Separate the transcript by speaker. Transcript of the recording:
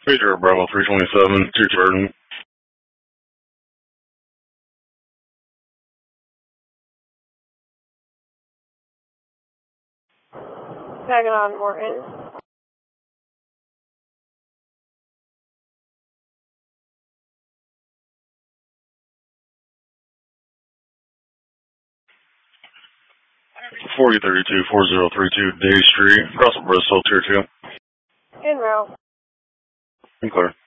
Speaker 1: Peter Bravo 327, Two Burden.
Speaker 2: Saginaw Morton.
Speaker 1: $4032 4032 Day Street, Russell Bristol, Tier 2.
Speaker 2: En route.
Speaker 1: Clear.